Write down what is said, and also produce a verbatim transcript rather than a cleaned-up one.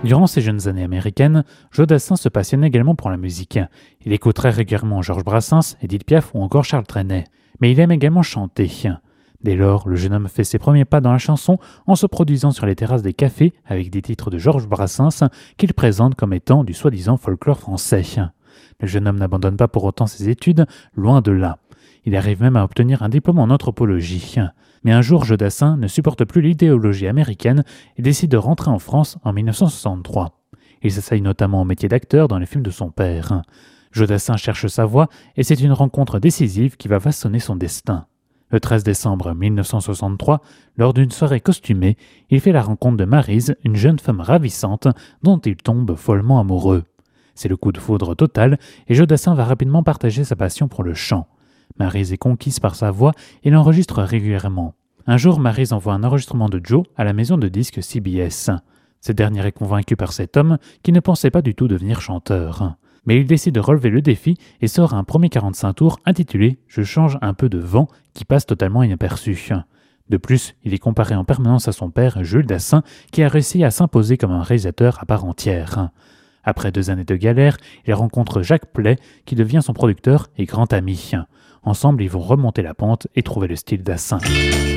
Durant ses jeunes années américaines, Joe Dassin se passionne également pour la musique. Il écoute très régulièrement Georges Brassens, Édith Piaf ou encore Charles Trenet. Mais il aime également chanter. Dès lors, le jeune homme fait ses premiers pas dans la chanson en se produisant sur les terrasses des cafés avec des titres de Georges Brassens qu'il présente comme étant du soi-disant folklore français. Le jeune homme n'abandonne pas pour autant ses études, loin de là. Il arrive même à obtenir un diplôme en anthropologie. Mais un jour, Joe Dassin ne supporte plus l'idéologie américaine et décide de rentrer en France en dix-neuf cent soixante-trois. Il s'essaye notamment au métier d'acteur dans les films de son père. Joe Dassin cherche sa voie et c'est une rencontre décisive qui va façonner son destin. Le treize décembre dix-neuf cent soixante-trois, lors d'une soirée costumée, il fait la rencontre de Maryse, une jeune femme ravissante dont il tombe follement amoureux. C'est le coup de foudre total et Joe Dassin va rapidement partager sa passion pour le chant. Maryse est conquise par sa voix et l'enregistre régulièrement. Un jour, Maryse envoie un enregistrement de Joe à la maison de disques C B S. Cette dernière est convaincue par cet homme qui ne pensait pas du tout devenir chanteur. Mais il décide de relever le défi et sort un premier quarante-cinq tours intitulé « Je change un peu de vent » qui passe totalement inaperçu. De plus, il est comparé en permanence à son père, Jules Dassin, qui a réussi à s'imposer comme un réalisateur à part entière. Après deux années de galère, il rencontre Jacques Pley, qui devient son producteur et grand ami. Ensemble, ils vont remonter la pente et trouver le style Dassin.